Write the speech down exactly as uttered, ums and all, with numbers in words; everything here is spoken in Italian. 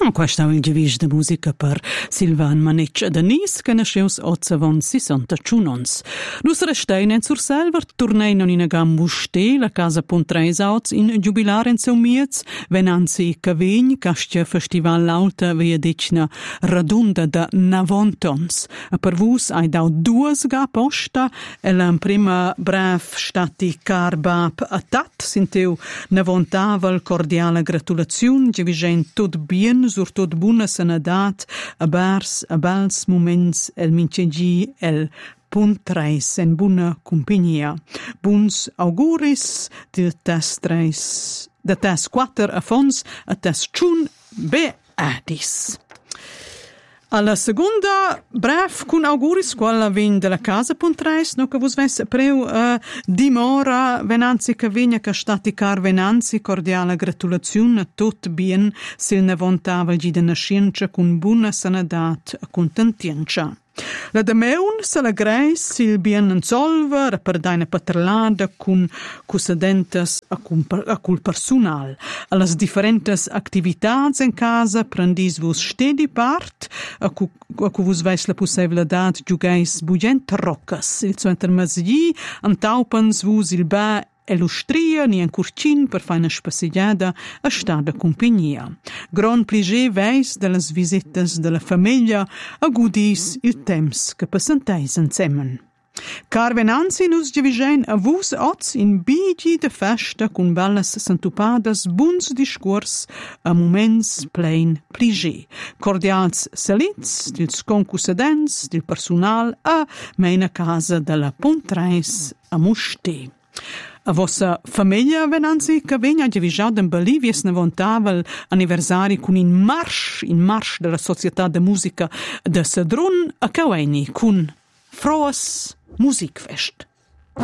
Questo è il giudice di musica per Silvan Manec Denis, che nasceu ottavon sessantacinons. Nus resteinen sur selver, torneinen in a gambuste, la casa Pontreisauts in jubilar in seu miez, venanzi Cavegn, castia festival lauta via decna radunda da navontons. A per vus ai dau duas ga posta, e la prima brav stati carbab a tat, sinteu navontavel cordiale gratulaziun, givigen tot bien, sur tot buna sanadat, a bars, a bals moments, el mincegi, el puntreis en buna compagnia. Buns auguris de tes treis, de tes quater a fons, a tes chun be adis. Alla seconda, bref, con auguris, quella vin della casa Pontreis, no che vos ves preu uh, dimora, venanzi che vigna che stati car venanzi, cordiale gratulazione, tot bien, sil ne vontava gi de nascienza con buona sanadat, contentienza. La de meun se la greis sil bien en solver per deine patrlada cun cussedentes a, a cul personal. A las differentes activitats en casa prendis vos stedi part, a cu, a cu vos veis la possibilitat giugais bugent roccas. Il suo intermezzi antaupens vos il ba e l'ustria ni en curcin per fare una spassigliada a stada compagnia. Gran pliger veis de las visitas de la famiglia a gudis il temps che passanteis insemmen. Car venanzi nus divigen a vus oz in bigi de festa cun bellas santupadas buns discurs a moments plein pliger. Cordials salits dils concussedents, dil personal a meina casa de la Pontreis a Musté. A vossa famiglia venanzi che vegna givigiad in Bolivies ne vontavel anniversari con in marsch, in marsch della Società de Musica de Sedrun a Caueni con Froas Musikfest.